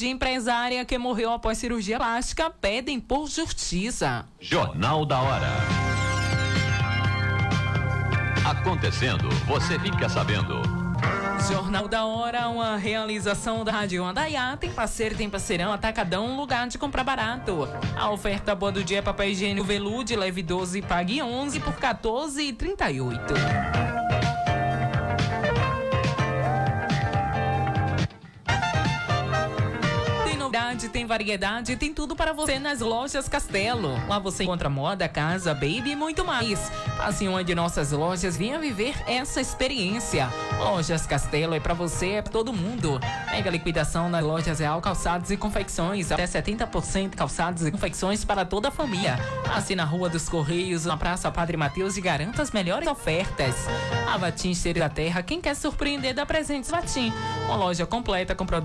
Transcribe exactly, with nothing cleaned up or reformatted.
de empresária que morreu após cirurgia plástica pedem por justiça. Jornal da Hora. Acontecendo, você fica sabendo. Jornal da Hora, uma realização da Rádio Andaiá. Tem parceiro, tem parceirão, atacadão, lugar de comprar barato. A oferta boa do dia é papel higiênico velude, leve doze e pague onze por quatorze e trinta e oito. Tem variedade, tem tudo para você nas lojas Castelo. Lá você encontra moda, casa, baby e muito mais. Passe em uma de nossas lojas, venha viver essa experiência. Lojas Castelo é para você, é para todo mundo. Mega liquidação nas lojas Real Calçados e Confecções. Até setenta por cento calçados e confecções para toda a família. Passe na Rua dos Correios, na Praça Padre Mateus e garanta as melhores ofertas. A Vatim Cheiro da Terra, quem quer surpreender dá presentes Vatim. Uma loja completa com produtos